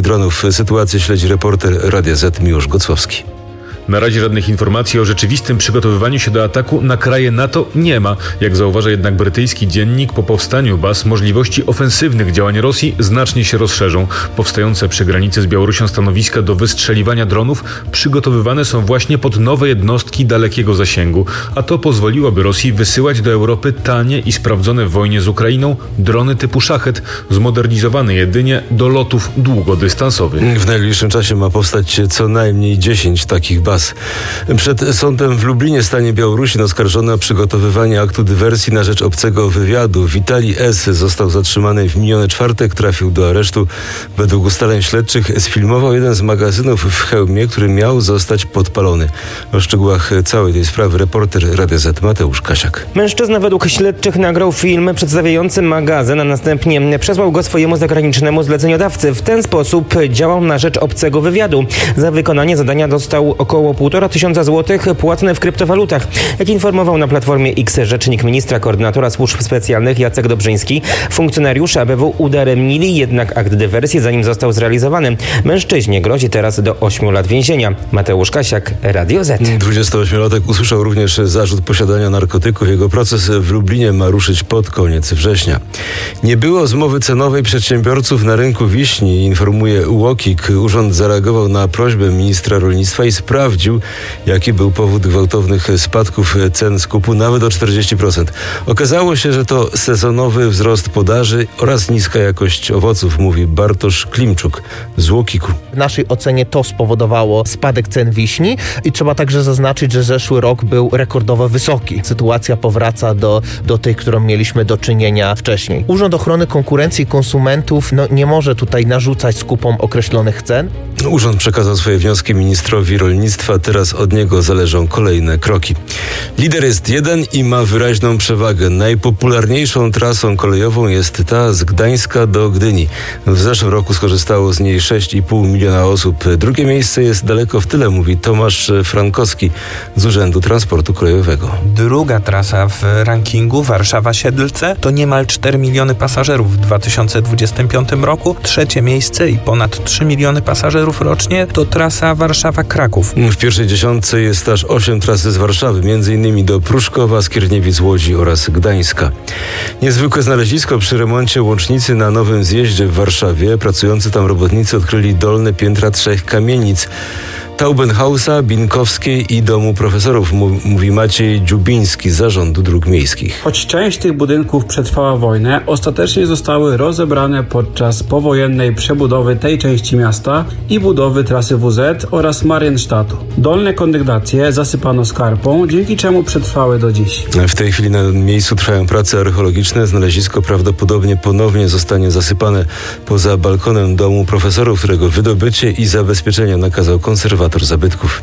dronów. Sytuację śledzi reporter Radia Z Miłosz Gocłowski. Na razie żadnych informacji o rzeczywistym przygotowywaniu się do ataku na kraje NATO nie ma. Jak zauważa jednak brytyjski dziennik, po powstaniu baz możliwości ofensywnych działań Rosji znacznie się rozszerzą. Powstające przy granicy z Białorusią stanowiska do wystrzeliwania dronów przygotowywane są właśnie pod nowe jednostki dalekiego zasięgu, a to pozwoliłoby Rosji wysyłać do Europy tanie i sprawdzone w wojnie z Ukrainą drony typu Szachet, zmodernizowane jedynie do lotów długodystansowych. W najbliższym czasie ma powstać co najmniej 10 takich baz. Przed sądem w Lublinie stanie Białorusin oskarżony o przygotowywanie aktu dywersji na rzecz obcego wywiadu. Witalij S. został zatrzymany w miniony czwartek, trafił do aresztu. Według ustaleń śledczych sfilmował jeden z magazynów w Chełmie, który miał zostać podpalony. O szczegółach całej tej sprawy reporter Radia Z Mateusz Kasiak. Mężczyzna według śledczych nagrał film przedstawiający magazyn, a następnie przesłał go swojemu zagranicznemu zleceniodawcy. W ten sposób działał na rzecz obcego wywiadu. Za wykonanie zadania dostał około 1500 złotych płatne w kryptowalutach. Jak informował na Platformie X rzecznik ministra koordynatora służb specjalnych Jacek Dobrzyński, funkcjonariusze ABW udaremnili jednak akt dywersji, zanim został zrealizowany. Mężczyźnie grozi teraz do 8 lat więzienia. Mateusz Kasiak, Radio Z. 28-latek usłyszał również zarzut posiadania narkotyków. Jego proces w Lublinie ma ruszyć pod koniec września. Nie było zmowy cenowej przedsiębiorców na rynku wiśni, informuje UOKiK. Urząd zareagował na prośbę ministra rolnictwa i sprawdził, jaki był powód gwałtownych spadków cen skupu nawet o 40%. Okazało się, że to sezonowy wzrost podaży oraz niska jakość owoców, mówi Bartosz Klimczuk z UOKiK-u. W naszej ocenie to spowodowało spadek cen wiśni i trzeba także zaznaczyć, że zeszły rok był rekordowo wysoki. Sytuacja powraca do tej, którą mieliśmy do czynienia wcześniej. Urząd Ochrony Konkurencji i Konsumentów nie może tutaj narzucać skupom określonych cen. Urząd przekazał swoje wnioski ministrowi rolnictwa. Teraz od niego zależą kolejne kroki. Lider jest jeden i ma wyraźną przewagę. Najpopularniejszą trasą kolejową jest ta z Gdańska do Gdyni. W zeszłym roku skorzystało z niej 6,5 miliona osób. Drugie miejsce jest daleko w tyle, mówi Tomasz Frankowski z Urzędu Transportu Kolejowego. Druga trasa w rankingu, Warszawa-Siedlce, to niemal 4 miliony pasażerów w 2025 roku. Trzecie miejsce i ponad 3 miliony pasażerów rocznie to trasa Warszawa-Kraków. W pierwszej dziesiątce jest aż 8 tras z Warszawy, m.in. do Pruszkowa, Skierniewic, Łodzi oraz Gdańska. Niezwykłe znalezisko przy remoncie łącznicy na Nowym Zjeździe w Warszawie. Pracujący tam robotnicy odkryli dolne piętra 3 kamienic. Taubenhausa, Binkowskiej i Domu Profesorów, mówi Maciej Dziubiński z Zarządu Dróg Miejskich. Choć część tych budynków przetrwała wojnę, ostatecznie zostały rozebrane podczas powojennej przebudowy tej części miasta i budowy trasy WZ oraz Marienstadtu. Dolne kondygnacje zasypano skarpą, dzięki czemu przetrwały do dziś. W tej chwili na miejscu trwają prace archeologiczne. Znalezisko prawdopodobnie ponownie zostanie zasypane. Poza balkonem Domu Profesorów, którego wydobycie i zabezpieczenie nakazał konserwator zabytków.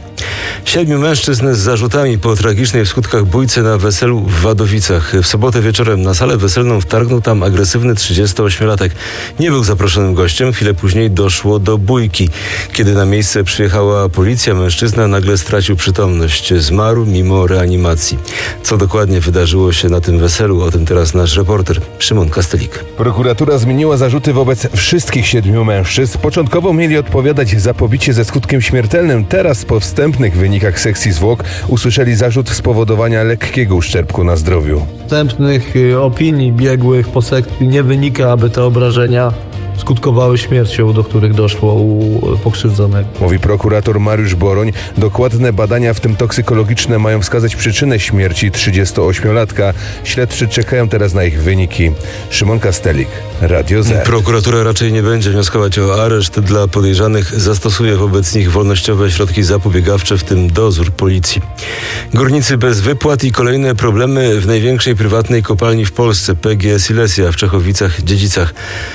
7 mężczyzn z zarzutami po tragicznej w skutkach bójce na weselu w Wadowicach. W sobotę wieczorem na salę weselną wtargnął tam agresywny 38-latek. Nie był zaproszonym gościem. Chwilę później doszło do bójki. Kiedy na miejsce przyjechała policja, mężczyzna nagle stracił przytomność. Zmarł mimo reanimacji. Co dokładnie wydarzyło się na tym weselu? O tym teraz nasz reporter Szymon Kastelik. Prokuratura zmieniła zarzuty wobec wszystkich 7 mężczyzn. Początkowo mieli odpowiadać za pobicie ze skutkiem śmiertelnym. Teraz po wstępnych wynikach sekcji zwłok usłyszeli zarzut spowodowania lekkiego uszczerbku na zdrowiu. Wstępnych opinii biegłych po sekcji nie wynika, aby te obrażenia skutkowały śmiercią, do których doszło u pokrzywdzonego. Mówi prokurator Mariusz Boroń. Dokładne badania, w tym toksykologiczne, mają wskazać przyczynę śmierci 38-latka. Śledczy czekają teraz na ich wyniki. Szymon Kastelik, Radio Z. Prokuratura raczej nie będzie wnioskować o areszt. Dla podejrzanych zastosuje wobec nich wolnościowe środki zapobiegawcze, w tym dozór policji. Górnicy bez wypłat i kolejne problemy w największej prywatnej kopalni w Polsce, PGE Silesia w Czechowicach-Dziedzicach.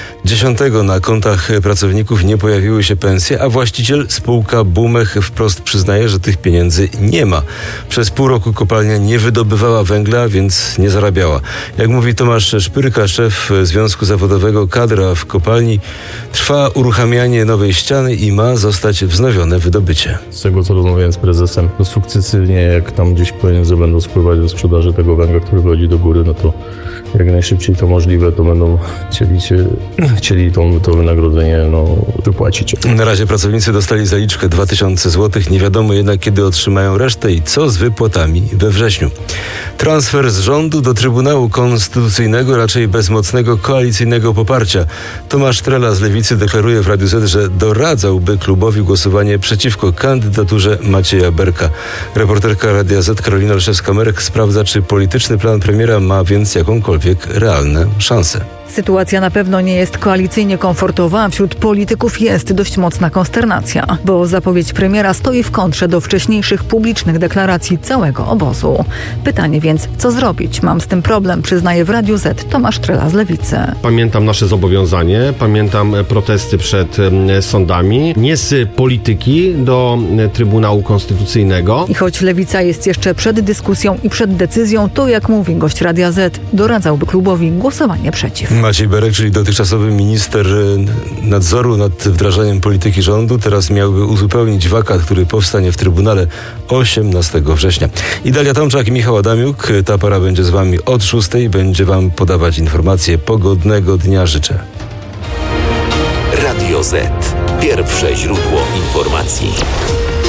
10 na kontach pracowników nie pojawiły się pensje, a właściciel, spółka Bumech, wprost przyznaje, że tych pieniędzy nie ma. Przez pół roku kopalnia nie wydobywała węgla, więc nie zarabiała. Jak mówi Tomasz Szpyrka, szef Związku Zawodowego Kadra w kopalni, trwa uruchamianie nowej ściany i ma zostać wznowione wydobycie. Z tego, co rozmawiałem z prezesem, to sukcesywnie, jak tam gdzieś pieniądze będą spływać do sprzedaży tego węgla, który wchodzi do góry, no to jak najszybciej to możliwe, to będą chcieli się chcieli to wynagrodzenie wypłacić. Na razie pracownicy dostali zaliczkę 2000 zł. Nie wiadomo jednak, kiedy otrzymają resztę i co z wypłatami we wrześniu. Transfer z rządu do Trybunału Konstytucyjnego raczej bez mocnego koalicyjnego poparcia. Tomasz Trela z Lewicy deklaruje w Radiu Z, że doradzałby klubowi głosowanie przeciwko kandydaturze Macieja Berka. Reporterka Radia Z Karolina Olszewska-Merek sprawdza, czy polityczny plan premiera ma więc jakąkolwiek realne szanse. Sytuacja na pewno nie jest koalicyjnie komfortowa, a wśród polityków jest dość mocna konsternacja, bo zapowiedź premiera stoi w kontrze do wcześniejszych publicznych deklaracji całego obozu. Pytanie więc, co zrobić? Mam z tym problem, przyznaje w Radiu Z Tomasz Trela z Lewicy. Pamiętam nasze zobowiązanie, pamiętam protesty przed sądami, nie z polityki do Trybunału Konstytucyjnego. I choć Lewica jest jeszcze przed dyskusją i przed decyzją, to jak mówi gość Radia Z, doradzałby klubowi głosowanie przeciw. Maciej Berek, czyli dotychczasowy minister nadzoru nad wdrażaniem polityki rządu, teraz miałby uzupełnić wakat, który powstanie w Trybunale 18 września. I Dalia Tomczak i Michał Adamiuk. Ta para będzie z wami od 6. Będzie wam podawać informacje. Pogodnego dnia życzę. Radio Z. Pierwsze źródło informacji.